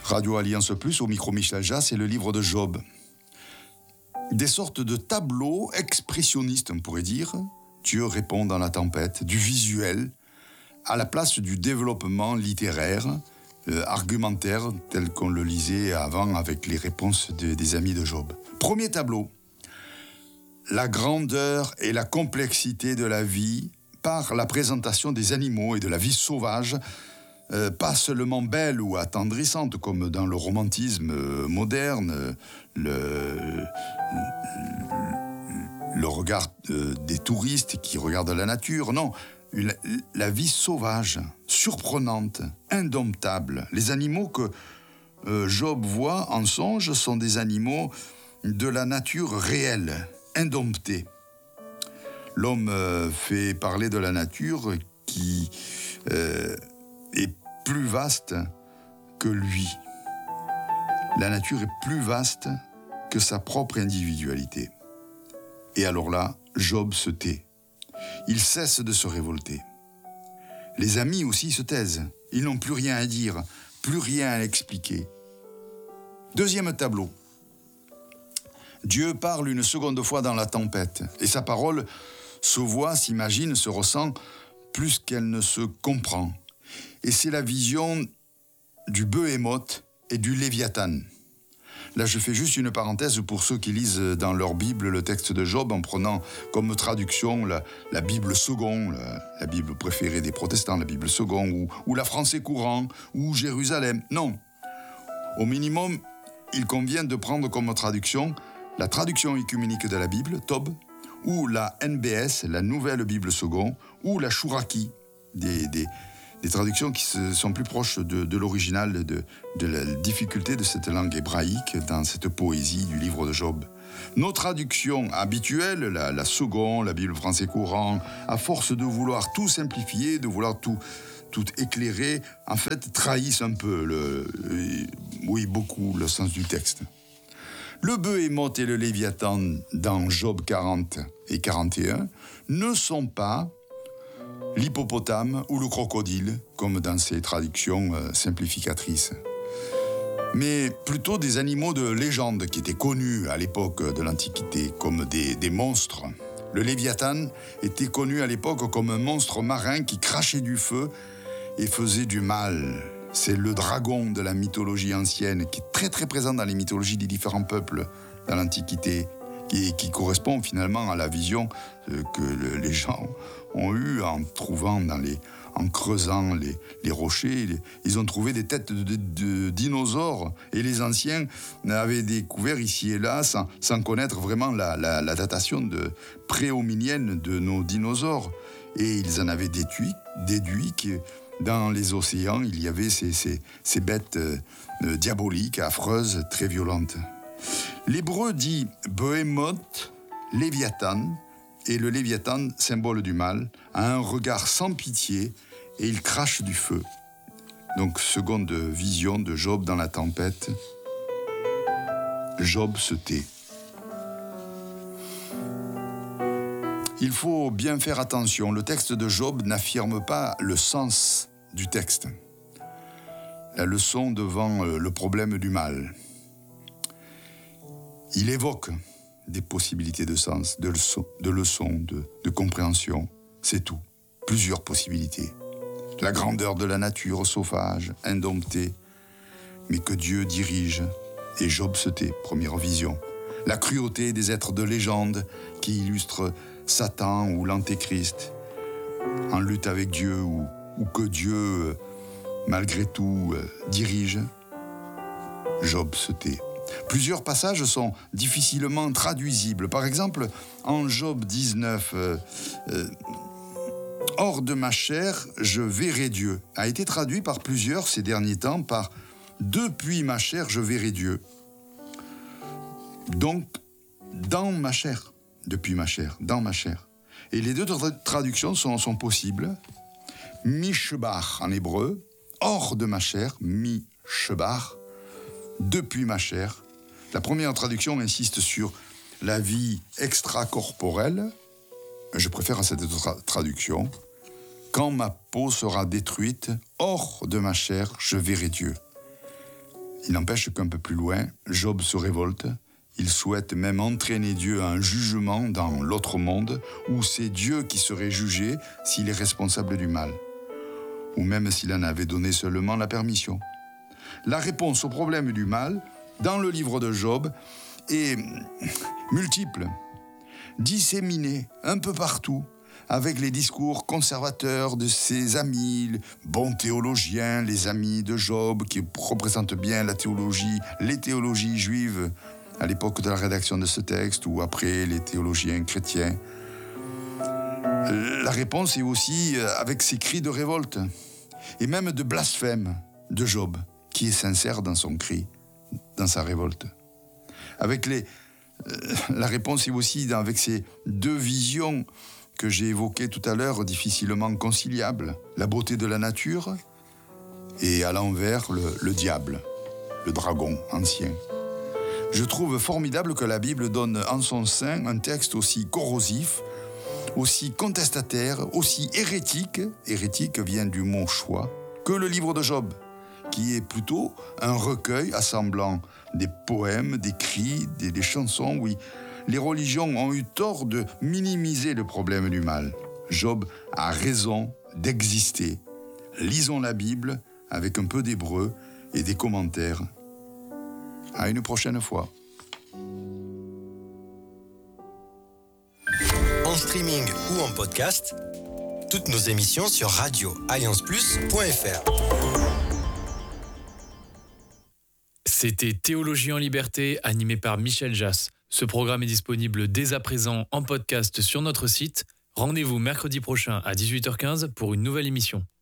Radio Alliance Plus, au micro Michel Jass, et le livre de Job. Des sortes de tableaux expressionnistes, on pourrait dire. Dieu répond dans la tempête, du visuel, à la place du développement littéraire, argumentaire, tel qu'on le lisait avant avec les réponses des amis de Job. Premier tableau, la grandeur et la complexité de la vie par la présentation des animaux et de la vie sauvage, pas seulement belle ou attendrissante comme dans le romantisme moderne, le regard des touristes qui regardent la nature, non, la vie sauvage, surprenante, indomptable. Les animaux que Job voit en songe sont des animaux de la nature réelle, indomptés. L'homme fait parler de la nature qui est plus vaste que lui. La nature est plus vaste que sa propre individualité. Et alors là, Job se tait. Il cesse de se révolter. Les amis aussi se taisent. Ils n'ont plus rien à dire, plus rien à expliquer. Deuxième tableau. Dieu parle une seconde fois dans la tempête, et sa parole se voit, s'imagine, se ressent plus qu'elle ne se comprend. Et c'est la vision du Behémoth et du Léviathan. Là, je fais juste une parenthèse pour ceux qui lisent dans leur Bible le texte de Job en prenant comme traduction la Bible Second, la Bible préférée des protestants, la Bible Second, ou la Français courant, ou Jérusalem. Non. Au minimum, il convient de prendre comme traduction la traduction œcuménique de la Bible, Tob, ou la NBS, la Nouvelle Bible Second, ou la Chouraki, des traductions qui sont plus proches de l'original, de la difficulté de cette langue hébraïque dans cette poésie du livre de Job. Nos traductions habituelles, la Second, la Bible français courant, à force de vouloir tout simplifier, de vouloir tout éclairer, en fait, trahissent un peu, beaucoup le sens du texte. Le Behémoth et le Léviathan dans Job 40 et 41 ne sont pas l'hippopotame ou le crocodile, comme dans ces traductions simplificatrices, mais plutôt des animaux de légende qui étaient connus à l'époque de l'Antiquité comme des monstres. Le Léviathan était connu à l'époque comme un monstre marin qui crachait du feu et faisait du mal. C'est le dragon de la mythologie ancienne qui est très très présent dans les mythologies des différents peuples dans l'Antiquité, qui correspond finalement à la vision que les gens ont eue en trouvant en creusant les rochers. Ils ont trouvé des têtes de dinosaures et les anciens avaient découvert ici et là, sans connaître vraiment la datation pré-hominienne de nos dinosaures. Et ils en avaient déduit que dans les océans, il y avait ces bêtes diaboliques, affreuses, très violentes. L'hébreu dit Behémoth, Léviathan, et le Léviathan, symbole du mal, a un regard sans pitié et il crache du feu. Donc, seconde vision de Job dans la tempête, Job se tait. Il faut bien faire attention, le texte de Job n'affirme pas le sens du texte, la leçon devant le problème du mal. Il évoque des possibilités de sens, de leçons, de compréhension, c'est tout. Plusieurs possibilités. La grandeur de la nature sauvage, indomptée, mais que Dieu dirige, et Job se tait, première vision. La cruauté des êtres de légende qui illustrent Satan ou l'Antéchrist, en lutte avec Dieu, ou que Dieu, malgré tout, dirige. Job se tait. Plusieurs passages sont difficilement traduisibles. Par exemple, en Job 19, « Hors de ma chair, je verrai Dieu » a été traduit par plusieurs ces derniers temps par « Depuis ma chair, je verrai Dieu ». Donc, dans ma chair, depuis ma chair, dans ma chair. Et les deux traductions sont possibles. Mi-shebar en hébreu, hors de ma chair, mi-shebar, depuis ma chair. La première traduction insiste sur la vie extracorporelle. Je préfère à cette traduction. Quand ma peau sera détruite, hors de ma chair, je verrai Dieu. Il n'empêche qu'un peu plus loin, Job se révolte. Il souhaite même entraîner Dieu à un jugement dans l'autre monde, où c'est Dieu qui serait jugé s'il est responsable du mal, ou même s'il en avait donné seulement la permission. La réponse au problème du mal, dans le livre de Job, est multiple, disséminée un peu partout, avec les discours conservateurs de ses amis, bons théologiens, les amis de Job, qui représentent bien la théologie, les théologies juives, à l'époque de la rédaction de ce texte, ou après les théologiens chrétiens. La réponse est aussi avec ses cris de révolte, et même de blasphème de Job, qui est sincère dans son cri, dans sa révolte. La réponse est aussi avec ces deux visions que j'ai évoquées tout à l'heure, difficilement conciliables. La beauté de la nature et à l'envers, le diable, le dragon ancien. Je trouve formidable que la Bible donne en son sein un texte aussi corrosif, aussi contestataire, aussi hérétique, hérétique vient du mot choix, que le livre de Job, qui est plutôt un recueil assemblant des poèmes, des cris, des chansons. Oui, les religions ont eu tort de minimiser le problème du mal. Job a raison d'exister. Lisons la Bible avec un peu d'hébreu et des commentaires. À une prochaine fois. En streaming ou en podcast, toutes nos émissions sur radio-alliance-plus.fr. C'était Théologie en liberté, animé par Michel Jass. Ce programme est disponible dès à présent en podcast sur notre site. Rendez-vous mercredi prochain à 18h15 pour une nouvelle émission.